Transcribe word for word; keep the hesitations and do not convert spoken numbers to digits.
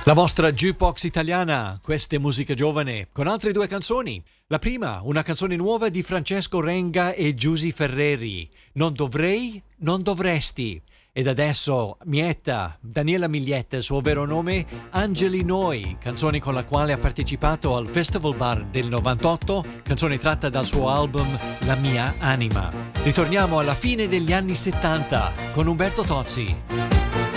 La vostra jukebox italiana, questa è musica giovane, con altre due canzoni. La prima, una canzone nuova di Francesco Renga e Giusy Ferreri, Non dovrei, non dovresti. Ed adesso Mietta, Daniela Miglietta, il suo vero nome, Angeli Noi, canzone con la quale ha partecipato al Festival Bar del novantotto, canzone tratta dal suo album La mia anima. Ritorniamo alla fine degli anni settanta con Umberto Tozzi.